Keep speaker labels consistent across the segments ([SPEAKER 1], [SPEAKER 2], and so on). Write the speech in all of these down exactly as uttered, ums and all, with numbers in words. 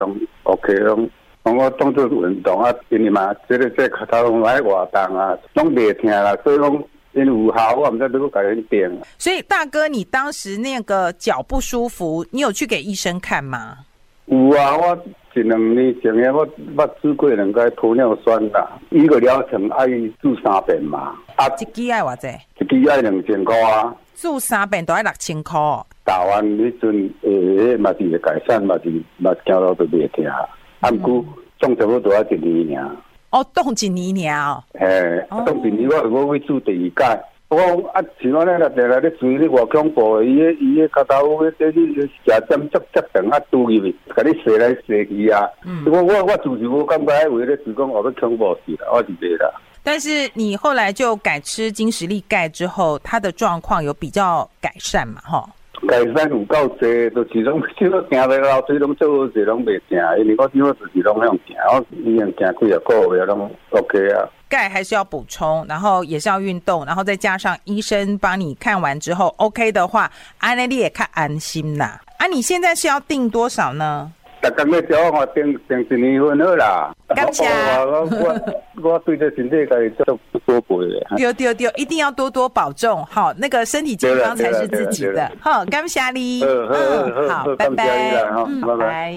[SPEAKER 1] 拢 OK 拢。我当作运动啊，因为嘛，这个这脚头拢爱活动啊，拢袂疼啦，所以讲因有效，我唔知要改人定。
[SPEAKER 2] 所以大哥，你当时那个脚不舒服，你有去给医生看吗？
[SPEAKER 1] 有啊，我一两年前个我捌试过两个糖尿酸啦，一个疗程爱住三遍嘛。啊，
[SPEAKER 2] 一支爱偌济？
[SPEAKER 1] 一支爱两千块啊。
[SPEAKER 2] 住三遍都要六千块。
[SPEAKER 1] 打完迄阵，诶，嘛是会改善，嘛是嘛走路都袂疼。啊，毋过种差不多要一年尔。
[SPEAKER 2] 哦，冻一年尔哦。
[SPEAKER 1] 嘿，冻一年我我去做第二届。我讲啊，像我咧来来咧做咧外恐怖，伊个伊个脚头迄个你食针足足长啊，拄入去，甲你射来射去啊。嗯。我我我自是我感觉为咧是讲我要恐怖死啦，我是袂啦。
[SPEAKER 2] 但是你后来就改吃金石力钙之后，他的状况有比较改善嘛？哈。
[SPEAKER 1] 改善有够济，就是拢只要行来老水拢做好势拢袂疼，因为我只要就是拢用行，我已经行几啊个月拢 OK 啊。
[SPEAKER 2] 钙还是要补充，然后也是要运动，然后再加上医生帮你看完之后 OK 的话，安尼你也较安心啦。啊，你现在是要定多少呢？
[SPEAKER 1] 大家要叫我定定一年份好啦。
[SPEAKER 2] 感谢。
[SPEAKER 1] 我我我对这身体家己做多补的。
[SPEAKER 2] 对对对，一定要多多保重，好，那个身体健康才是自己的。好，感谢你。嗯，好，拜拜。嗯，拜拜。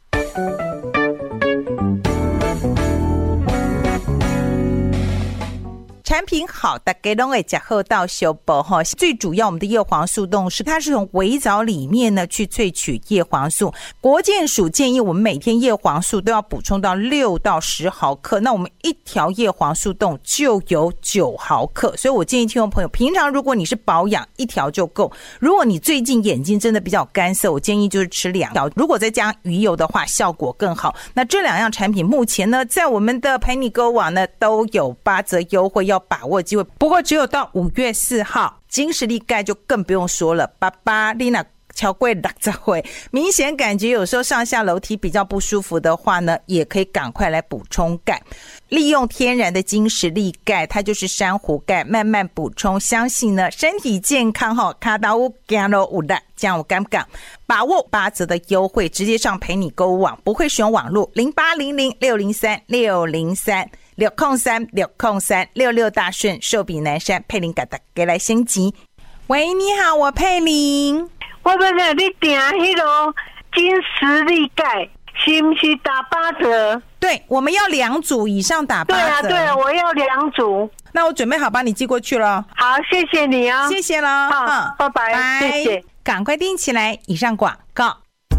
[SPEAKER 2] 产品好，大家都会吃好到修补哈。最主要，我们的叶黄素冻是它是从微藻里面呢去萃取叶黄素。国健署建议我们每天叶黄素都要补充到六到十毫克，那我们一条叶黄素冻就有九毫克。所以我建议听众朋友，平常如果你是保养，一条就够。如果你最近眼睛真的比较干涩，我建议就是吃两条。如果再加鱼油的话，效果更好。那这两样产品目前呢，在我们的陪你购网呢都有八折优惠，要把握机会，不过只有到五月四号。金石力钙就更不用说了，爸爸你那超过六十岁，明显感觉有时候上下楼梯比较不舒服的话呢，也可以赶快来补充钙。利用天然的金石力钙，它就是珊瑚钙，慢慢补充，相信呢身体健康哈，卡到有行路有力，这样我敢讲。把握八折的优惠，直接上陪你购物网，不会使用网络零八零零六零三六零三。六零三六零三六六大顺寿比南山佩玲给大家来升级。喂，你好，我佩玲。
[SPEAKER 3] 我问你，你订迄个金石力钙是不是打八折？
[SPEAKER 2] 对，我们要两组以上打八折。
[SPEAKER 3] 对啊，对啊，我要两组。
[SPEAKER 2] 那我准备好帮你寄过去了。
[SPEAKER 3] 好，谢谢你啊，
[SPEAKER 2] 谢谢了。
[SPEAKER 3] 好，嗯、拜拜，拜，谢谢。
[SPEAKER 2] 赶快订起来。以上广告。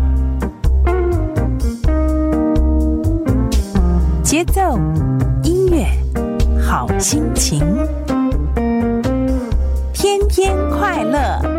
[SPEAKER 2] 节奏。音乐，好心情，天天快乐。